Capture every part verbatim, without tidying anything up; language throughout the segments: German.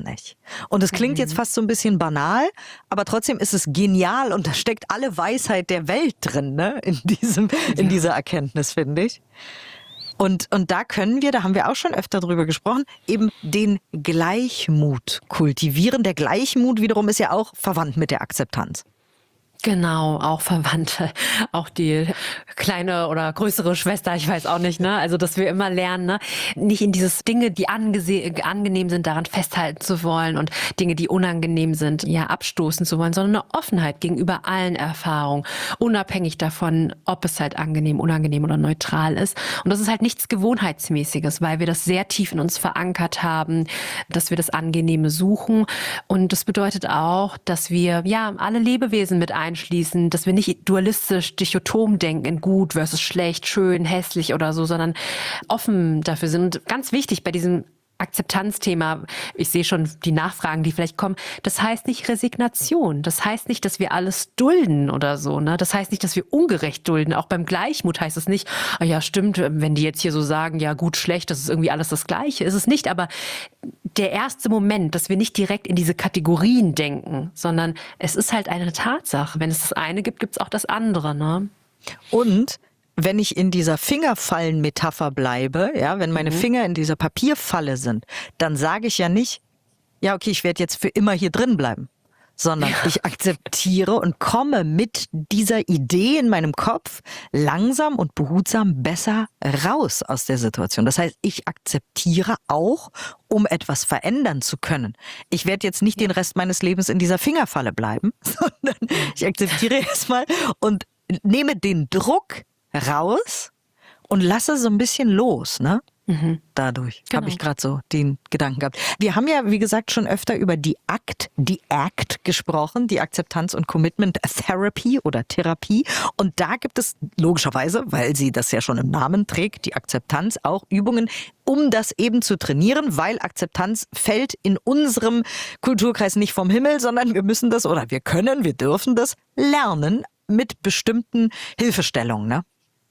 nicht. Und es klingt jetzt fast so ein bisschen banal, aber trotzdem ist es genial und da steckt alle Weisheit der Welt drin, ne? In diesem, in dieser Erkenntnis, finde ich. Und, und da können wir, da haben wir auch schon öfter drüber gesprochen, eben den Gleichmut kultivieren. Der Gleichmut wiederum ist ja auch verwandt mit der Akzeptanz. Genau, auch Verwandte, auch die kleine oder größere Schwester, ich weiß auch nicht, ne? Also, dass wir immer lernen, ne? Nicht in dieses Dinge, die angese- angenehm sind, daran festhalten zu wollen und Dinge, die unangenehm sind, ja, abstoßen zu wollen, sondern eine Offenheit gegenüber allen Erfahrungen, unabhängig davon, ob es halt angenehm, unangenehm oder neutral ist. Und das ist halt nichts Gewohnheitsmäßiges, weil wir das sehr tief in uns verankert haben, dass wir das Angenehme suchen. Und das bedeutet auch, dass wir, ja, alle Lebewesen mit ein schließen, dass wir nicht dualistisch, dichotom denken in gut versus schlecht, schön, hässlich oder so, sondern offen dafür sind. Und ganz wichtig bei diesem Akzeptanzthema, ich sehe schon die Nachfragen, die vielleicht kommen, das heißt nicht Resignation, das heißt nicht, dass wir alles dulden oder so, ne? Das heißt nicht, dass wir ungerecht dulden, auch beim Gleichmut heißt es nicht, ah ja stimmt, wenn die jetzt hier so sagen, ja gut, schlecht, das ist irgendwie alles das Gleiche, ist es nicht, aber der erste Moment, dass wir nicht direkt in diese Kategorien denken, sondern es ist halt eine Tatsache, wenn es das eine gibt, gibt es auch das andere, ne? Und wenn ich in dieser Fingerfallen-Metapher bleibe, ja, wenn meine mhm. Finger in dieser Papierfalle sind, dann sage ich ja nicht, ja, okay, ich werde jetzt für immer hier drin bleiben, sondern ja. ich akzeptiere und komme mit dieser Idee in meinem Kopf langsam und behutsam besser raus aus der Situation. Das heißt, ich akzeptiere auch, um etwas verändern zu können. Ich werde jetzt nicht den Rest meines Lebens in dieser Fingerfalle bleiben, sondern ich akzeptiere erstmal und nehme den Druck raus und lasse so ein bisschen los, ne? Mhm. Dadurch genau. habe ich gerade so den Gedanken gehabt. Wir haben ja, wie gesagt, schon öfter über die ACT, die ACT gesprochen, die Akzeptanz- und Commitment Therapy oder Therapie. Und da gibt es logischerweise, weil sie das ja schon im Namen trägt, die Akzeptanz, auch Übungen, um das eben zu trainieren, weil Akzeptanz fällt in unserem Kulturkreis nicht vom Himmel, sondern wir müssen das oder wir können, wir dürfen das lernen mit bestimmten Hilfestellungen, ne?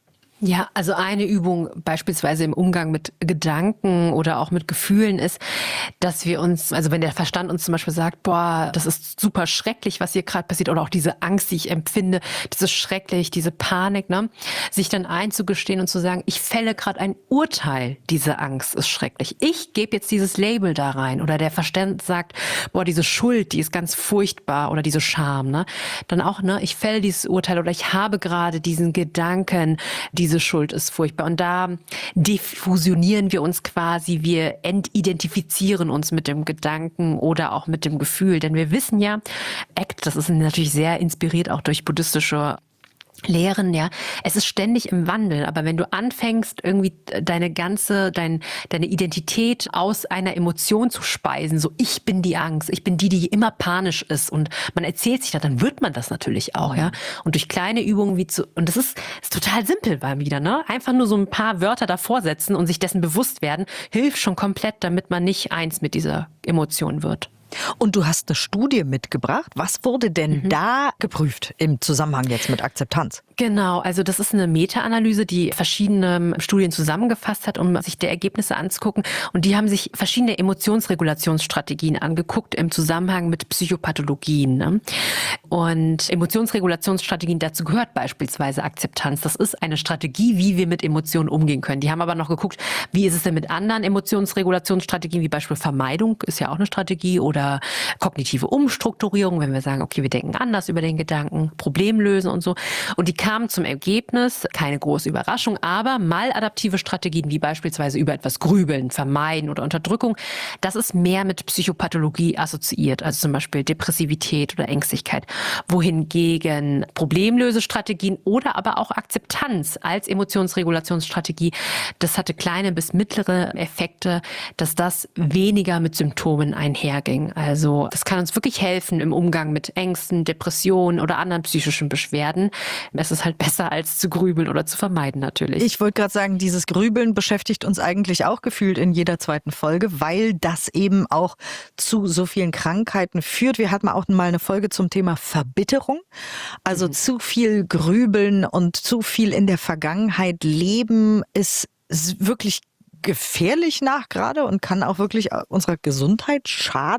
Ja, also eine Übung beispielsweise im Umgang mit Gedanken oder auch mit Gefühlen ist, dass wir uns, also wenn der Verstand uns zum Beispiel sagt, boah, das ist super schrecklich, was hier gerade passiert, oder auch diese Angst, die ich empfinde, das ist schrecklich, diese Panik, ne, sich dann einzugestehen und zu sagen, ich fälle gerade ein Urteil, diese Angst ist schrecklich. Ich gebe jetzt dieses Label da rein, oder der Verstand sagt, boah, diese Schuld, die ist ganz furchtbar, oder diese Scham, ne, dann auch, ne, ich fälle dieses Urteil, oder ich habe gerade diesen Gedanken, diese Diese Schuld ist furchtbar. Und da defusionieren wir uns quasi, wir entidentifizieren uns mit dem Gedanken oder auch mit dem Gefühl. Denn wir wissen ja, ACT, das ist natürlich sehr inspiriert auch durch buddhistische Lehren, ja. Es ist ständig im Wandel, aber wenn du anfängst, irgendwie deine ganze, dein, deine Identität aus einer Emotion zu speisen, so ich bin die Angst, ich bin die, die immer panisch ist und man erzählt sich das, dann wird man das natürlich auch, ja. Und durch kleine Übungen wie zu, und das ist, ist total simpel mal wieder, ne? Einfach nur so ein paar Wörter davor setzen und sich dessen bewusst werden, hilft schon komplett, damit man nicht eins mit dieser Emotion wird. Und du hast eine Studie mitgebracht. Was wurde denn mhm. da geprüft im Zusammenhang jetzt mit Akzeptanz? Genau, also das ist eine Meta-Analyse, die verschiedene Studien zusammengefasst hat, um sich die Ergebnisse anzugucken. Und die haben sich verschiedene Emotionsregulationsstrategien angeguckt im Zusammenhang mit Psychopathologien, ne? Und Emotionsregulationsstrategien, dazu gehört beispielsweise Akzeptanz. Das ist eine Strategie, wie wir mit Emotionen umgehen können. Die haben aber noch geguckt, wie ist es denn mit anderen Emotionsregulationsstrategien, wie Beispiel Vermeidung, ist ja auch eine Strategie, oder kognitive Umstrukturierung, wenn wir sagen, okay, wir denken anders über den Gedanken, Problem lösen und so. Und die kamen zum Ergebnis, keine große Überraschung, aber maladaptive Strategien, wie beispielsweise über etwas grübeln, vermeiden oder Unterdrückung, das ist mehr mit Psychopathologie assoziiert, also zum Beispiel Depressivität oder Ängstlichkeit. Wohingegen Problemlösestrategien oder aber auch Akzeptanz als Emotionsregulationsstrategie, das hatte kleine bis mittlere Effekte, dass das weniger mit Symptomen einherging. Also das kann uns wirklich helfen im Umgang mit Ängsten, Depressionen oder anderen psychischen Beschwerden. Es ist halt besser, als zu grübeln oder zu vermeiden natürlich. Ich wollte gerade sagen, dieses Grübeln beschäftigt uns eigentlich auch gefühlt in jeder zweiten Folge, weil das eben auch zu so vielen Krankheiten führt. Wir hatten auch mal eine Folge zum Thema Verbitterung. Also mhm. zu viel Grübeln und zu viel in der Vergangenheit leben ist wirklich gefährlich nach gerade und kann auch wirklich unserer Gesundheit schaden.